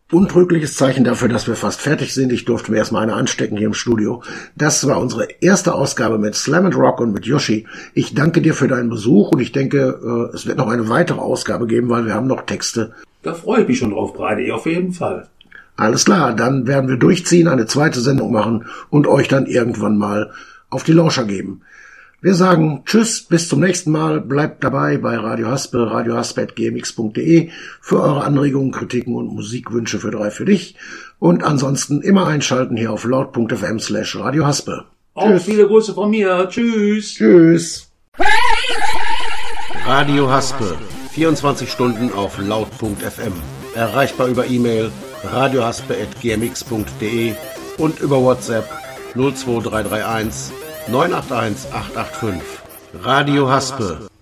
Untrügliches Zeichen dafür, dass wir fast fertig sind. Ich durfte mir erstmal eine anstecken hier im Studio. Das war unsere erste Ausgabe mit Slam & Rock und mit Yoshi. Ich danke dir für deinen Besuch und ich denke, es wird noch eine weitere Ausgabe geben, weil wir haben noch Texte. Da freue ich mich schon drauf, Brady, auf jeden Fall. Alles klar, dann werden wir durchziehen, eine zweite Sendung machen und euch dann irgendwann mal auf die Lauscher geben. Wir sagen Tschüss, bis zum nächsten Mal. Bleibt dabei bei Radio Haspe, radiohaspe@gmx.de für eure Anregungen, Kritiken und Musikwünsche für 3 für dich. Und ansonsten immer einschalten hier auf laut.fm/Radio Haspe. Auch viele Grüße von mir. Tschüss. Tschüss. Radio Haspe, 24 Stunden auf laut.fm. Erreichbar über E-Mail radiohaspe@gmx.de und über WhatsApp 02331 981 885. Radio Haspe.